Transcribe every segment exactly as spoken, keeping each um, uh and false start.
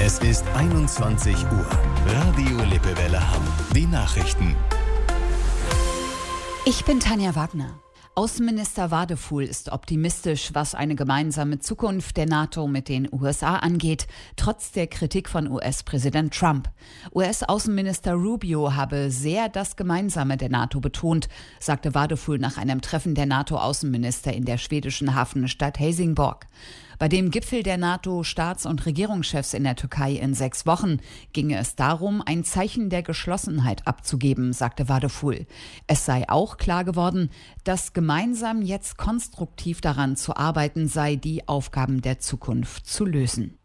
Es ist einundzwanzig Uhr. Radio Lippewelle Hamm. Die Nachrichten. Ich bin Tanja Wagner. Außenminister Wadefuhl ist optimistisch, was eine gemeinsame Zukunft der NATO mit den U S A angeht, trotz der Kritik von U S-Präsident Trump. U S-Außenminister Rubio habe sehr das Gemeinsame der NATO betont, sagte Wadefuhl nach einem Treffen der NATO-Außenminister in der schwedischen Hafenstadt Helsingborg. Bei dem Gipfel der NATO-Staats- und Regierungschefs in der Türkei in sechs Wochen ginge es darum, ein Zeichen der Geschlossenheit abzugeben, sagte Wadefuhl. Es sei auch klar geworden, dass gemeinsam jetzt konstruktiv daran zu arbeiten sei, die Aufgaben der Zukunft zu lösen.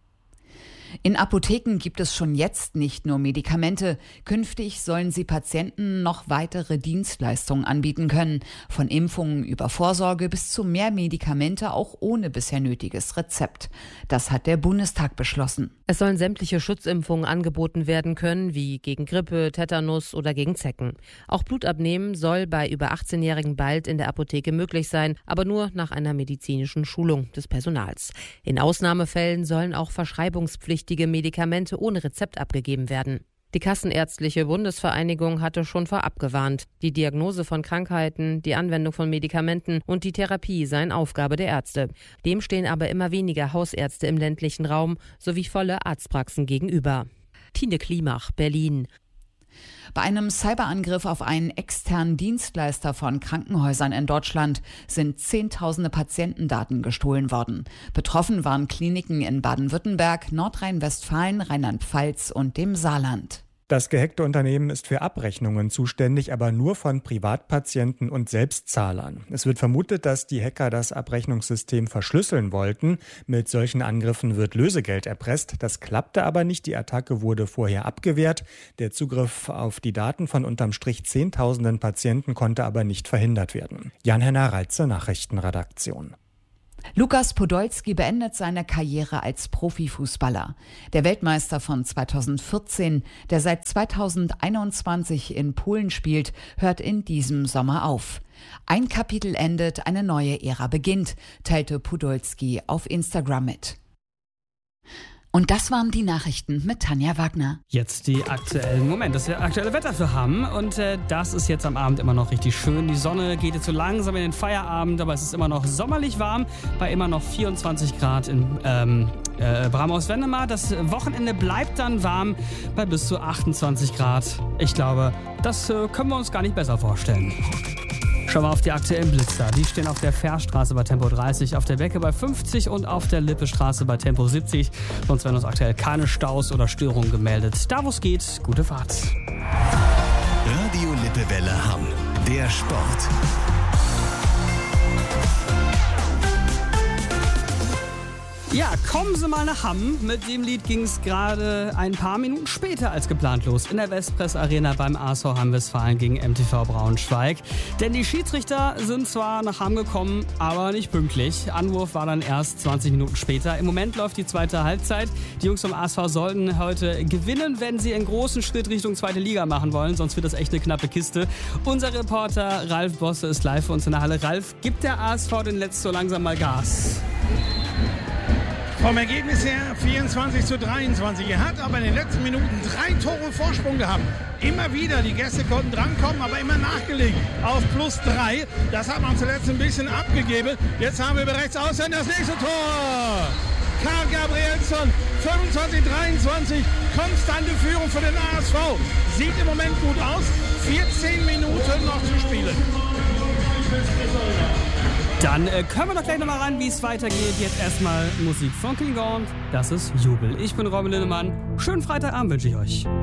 In Apotheken gibt es schon jetzt nicht nur Medikamente. Künftig sollen sie Patienten noch weitere Dienstleistungen anbieten können. Von Impfungen über Vorsorge bis zu mehr Medikamente, auch ohne bisher nötiges Rezept. Das hat der Bundestag beschlossen. Es sollen sämtliche Schutzimpfungen angeboten werden können, wie gegen Grippe, Tetanus oder gegen Zecken. Auch Blutabnehmen soll bei über achtzehnjährigen bald in der Apotheke möglich sein, aber nur nach einer medizinischen Schulung des Personals. In Ausnahmefällen sollen auch verschreibungspflichtige Medikamente ohne Rezept abgegeben werden. Die Kassenärztliche Bundesvereinigung hatte schon vorab gewarnt. Die Diagnose von Krankheiten, die Anwendung von Medikamenten und die Therapie seien Aufgabe der Ärzte. Dem stehen aber immer weniger Hausärzte im ländlichen Raum sowie volle Arztpraxen gegenüber. Tine Klimach, Berlin. Bei einem Cyberangriff auf einen externen Dienstleister von Krankenhäusern in Deutschland sind zehntausende Patientendaten gestohlen worden. Betroffen waren Kliniken in Baden-Württemberg, Nordrhein-Westfalen, Rheinland-Pfalz und dem Saarland. Das gehackte Unternehmen ist für Abrechnungen zuständig, aber nur von Privatpatienten und Selbstzahlern. Es wird vermutet, dass die Hacker das Abrechnungssystem verschlüsseln wollten. Mit solchen Angriffen wird Lösegeld erpresst. Das klappte aber nicht. Die Attacke wurde vorher abgewehrt. Der Zugriff auf die Daten von unterm Strich zehntausenden Patienten konnte aber nicht verhindert werden. Jan-Henner Reitze, Nachrichtenredaktion. Lukas Podolski beendet seine Karriere als Profifußballer. Der Weltmeister von zweitausendvierzehn, der seit zweitausendeinundzwanzig in Polen spielt, hört in diesem Sommer auf. Ein Kapitel endet, eine neue Ära beginnt, teilte Podolski auf Instagram mit. Und das waren die Nachrichten mit Tanja Wagner. Jetzt die aktuellen, Moment, das aktuelle Wetter für Hamm. Und äh, das ist jetzt am Abend immer noch richtig schön. Die Sonne geht jetzt so langsam in den Feierabend, aber es ist immer noch sommerlich warm bei immer noch vierundzwanzig Grad in ähm, äh, Bramhaus-Wendemar. Das Wochenende bleibt dann warm bei bis zu achtundzwanzig Grad. Ich glaube, das äh, können wir uns gar nicht besser vorstellen. Schauen wir auf die aktuellen Blitzer. Die stehen auf der Fährstraße bei Tempo dreißig, auf der Becke bei fünfzig und auf der Lippestraße bei Tempo siebzig. Sonst werden uns aktuell keine Staus oder Störungen gemeldet. Da wo es geht, gute Fahrt. Radio Lippewelle Hamm. Der Sport. Ja, kommen Sie mal nach Hamm. Mit dem Lied ging es gerade ein paar Minuten später als geplant los in der Westpress Arena beim A S V Hamm-Westfalen gegen M T V Braunschweig. Denn die Schiedsrichter sind zwar nach Hamm gekommen, aber nicht pünktlich. Anwurf war dann erst zwanzig Minuten später. Im Moment läuft die zweite Halbzeit. Die Jungs vom A S V sollten heute gewinnen, wenn sie einen großen Schritt Richtung zweite Liga machen wollen. Sonst wird das echt eine knappe Kiste. Unser Reporter Ralf Bosse ist live für uns in der Halle. Ralf, gibt der A S V denn letzt so langsam mal Gas? Vom Ergebnis her vierundzwanzig zu dreiundzwanzig. Er hat aber in den letzten Minuten drei Tore Vorsprung gehabt. Immer wieder, die Gäste konnten drankommen, aber immer nachgelegt auf plus drei. Das hat man zuletzt ein bisschen abgegeben. Jetzt haben wir bereits außen das nächste Tor. Karl Gabrielsson, fünfundzwanzig dreiundzwanzig. Konstante Führung für den A S V. Sieht im Moment gut aus. vierzehn Minuten noch zu spielen. Dann äh, können wir doch gleich nochmal ran, wie es weitergeht. Jetzt erstmal Musik von King Gaunt. Das ist Jubel. Ich bin Robin Linnemann. Schönen Freitagabend wünsche ich euch.